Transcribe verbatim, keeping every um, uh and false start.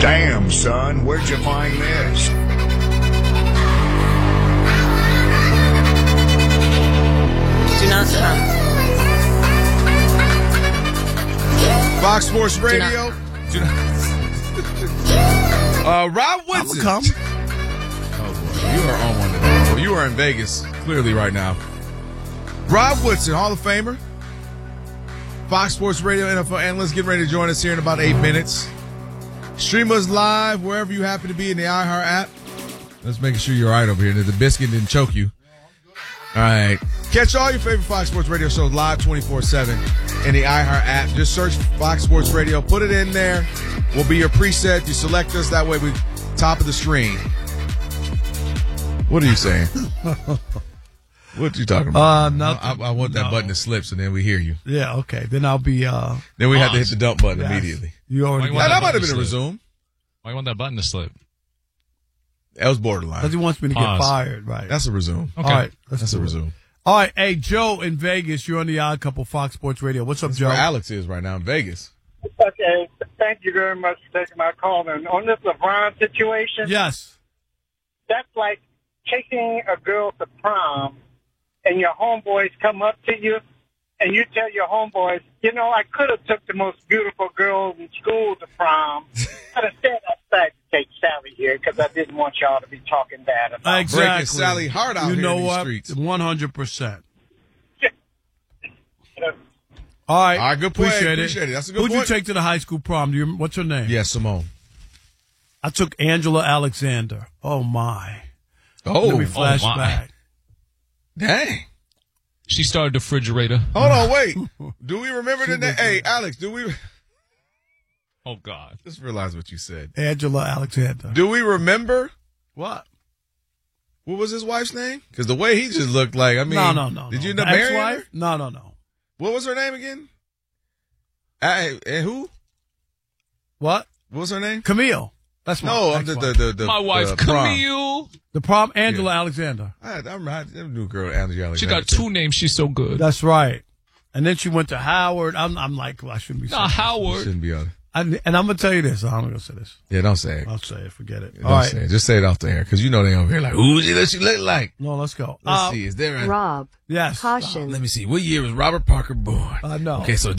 Damn, son, where'd you find this? Do not come. Fox Sports Radio. Do not. uh, Rob Woodson. Come. Oh, boy. You are on one today. Well, you are in Vegas, clearly, right now. Rob Woodson, Hall of Famer. Fox Sports Radio N F L analyst, getting ready to join us here in about eight minutes. Stream us live wherever you happen to be in the iHeart app. Let's make sure you're all right over here. That the biscuit didn't choke you. All right. Catch all your favorite Fox Sports Radio shows live twenty-four seven in the iHeart app. Just search Fox Sports Radio. Put it in there. Will be your preset. You select us. That way we top of the screen. What are you saying? What you talking about? Uh, nothing. I, I want that No. button to slip so then we hear you. Yeah, okay. Then I'll be, uh. Then we have to hit the dump button yes. immediately. You already Why Now, you got that want might have button been a to slip? resume. Why you want that button to slip? That was borderline. Because he wants me to Pause. get fired, right? That's a resume. Okay. All right. Let's That's do a it. resume. All right. Hey, Joe in Vegas. You're on the Odd Couple Fox Sports Radio. What's up, That's Joe? where Alex is right now in Vegas. Okay, thank you very much for taking my call. And on this LeBron situation, Yes. that's like taking a girl to prom, and your homeboys come up to you, and you tell your homeboys, you know, I could have took the most beautiful girl in school to prom, but instead I decided to take Sally here because I didn't want y'all to be talking bad about her. Exactly. Breaking Sally hard out you here know in these what? streets. one hundred percent. You know, All right. All right, good point. Appreciate, Appreciate it. That's a good Who'd point. you take to the high school prom? Do you, what's her name? Yeah, Simone. I took Angela Alexander. Oh, my. Oh, Let me flash oh, my. back. dang. She started the refrigerator. Hold on, wait. Do we remember the name? Hey, Alex, do we Oh, God. just realize what you said? Angela Alexander. Do we remember What? what was his wife's name? Because the way he just looked like, I mean, no, no, no. Did no. you know The marry her? ex-wife? No, no, no. What was her name again? I, and who? What? What was her name? Camille. That's my No, I'm the, the, ex-wife. the, the My wife, uh, prom. Camille. The prom, Angela Alexander. I, I'm right. I knew a girl, Angela Alexander. She got two names. She's so good. That's right. And then she went to Howard. I'm, I'm like, well, I shouldn't be saying Nah, this. Howard. Shouldn't be on it. I, and I'm going to tell you this. I'm going to say this. Yeah, don't say it. I'll say it. Forget it. Don't All right. say it. Just say it off the air because you know they over here like, who does she look like? No, let's go. Let's Uh, see. Is there a, Rob, Yes. caution. let me see. What year was Robert Parker born? Uh, no. Okay, so